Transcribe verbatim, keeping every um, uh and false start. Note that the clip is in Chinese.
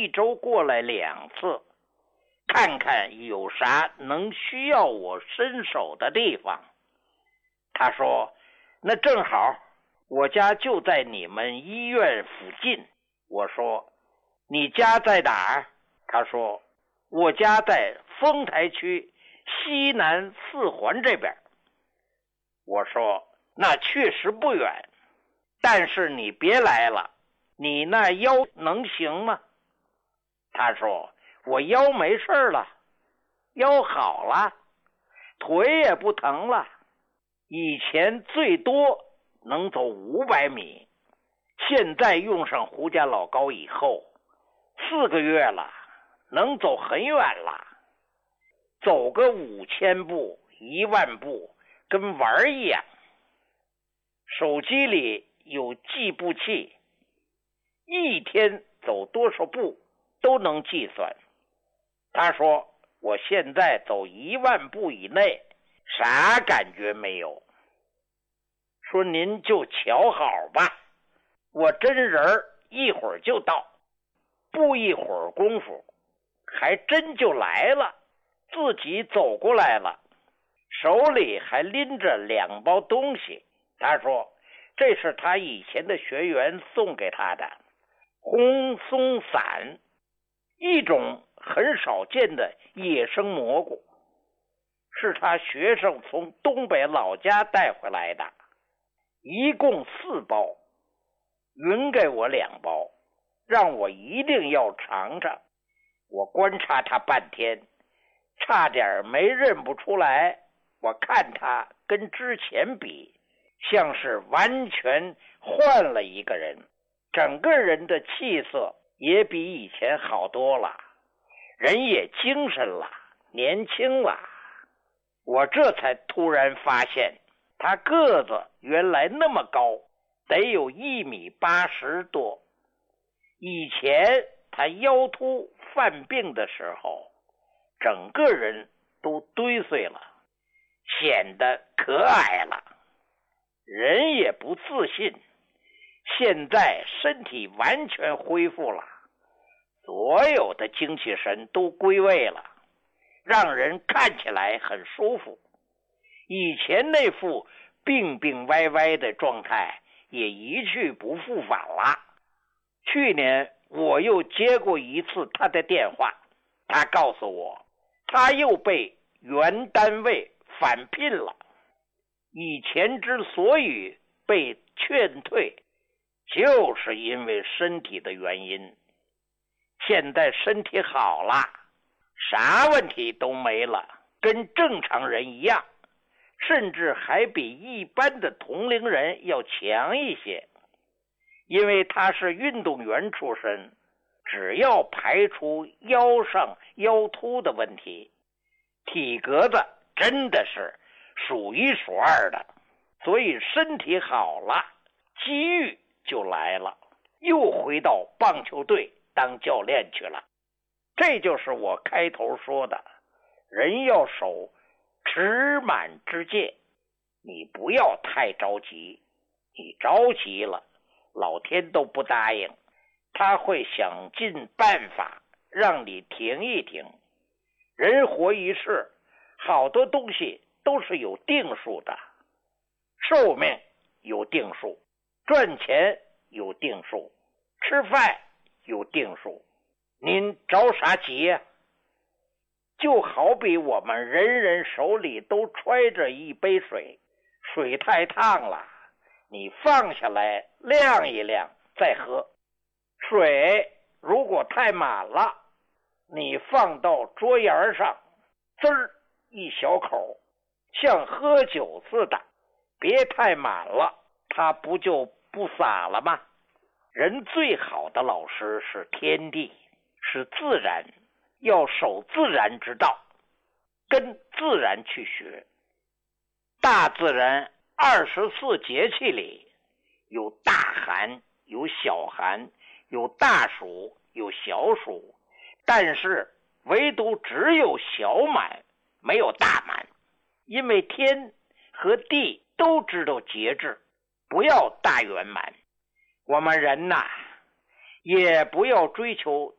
周过来两次，看看有啥能需要我伸手的地方。他说，那正好，我家就在你们医院附近。我说，你家在哪儿？他说，我家在丰台区西南四环这边。我说，那确实不远，但是你别来了，你那腰能行吗？他说，我腰没事了，腰好了，腿也不疼了，以前最多能走五百米，现在用上胡家老高以后，四个月了，能走很远了，走个五千步、一万步，跟玩一样。手机里有计步器，一天走多少步都能计算。他说，我现在走一万步以内，啥感觉没有。说您就瞧好吧，我真人一会儿就到。不一会儿功夫，还真就来了，自己走过来了，手里还拎着两包东西。他说，这是他以前的学员送给他的红松散，一种很少见的野生蘑菇，是他学生从东北老家带回来的，一共四包，匀给我两包，让我一定要尝尝。我观察他半天，差点没认不出来。我看他跟之前比，像是完全换了一个人，整个人的气色也比以前好多了，人也精神了，年轻了。我这才突然发现，他个子原来那么高，得有一米八十多。以前他腰突犯病的时候，整个人都堆碎了，显得可矮了，人也不自信。现在身体完全恢复了，所有的精气神都归位了，让人看起来很舒服。以前那副病病歪歪的状态也一去不复返了。去年我又接过一次他的电话，他告诉我，他又被原单位返聘了。以前之所以被劝退，就是因为身体的原因。现在身体好了，啥问题都没了，跟正常人一样，甚至还比一般的同龄人要强一些。因为他是运动员出身，只要排除腰上腰突的问题，体格子真的是数一数二的，所以身体好了，机遇就来了，又回到棒球队当教练去了。这就是我开头说的，人要守持满之戒，你不要太着急，你着急了，老天都不答应，他会想尽办法让你停一停。人活一世，好多东西都是有定数的，寿命有定数，赚钱有定数，吃饭有定数，您着啥急呀？就好比我们人人手里都揣着一杯水，水太烫了，你放下来晾一晾再喝。水如果太满了，你放到桌沿上，滋儿一小口，像喝酒似的，别太满了，它不就不洒了吗？人最好的老师是天地，是自然，要守自然之道，跟自然去学。大自然二十四节气里有大寒，有小寒，有大暑，有小暑，但是唯独只有小满，没有大满。因为天和地都知道节制，不要大圆满。我们人呐，也不要追求